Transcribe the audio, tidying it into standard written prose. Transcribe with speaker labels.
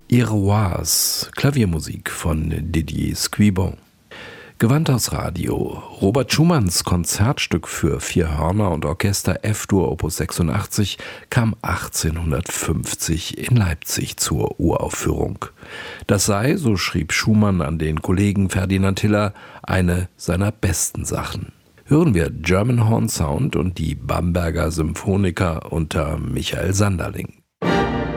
Speaker 1: Iroise, Klaviermusik von Didier Squibon. Gewandhaus Radio, Robert Schumanns Konzertstück für 4 Hörner und Orchester F-Dur Opus 86 kam 1850 in Leipzig zur Uraufführung. Das sei, so schrieb Schumann an den Kollegen Ferdinand Hiller, eine seiner besten Sachen. Hören wir German Horn Sound und die Bamberger Symphoniker unter Michael Sanderling.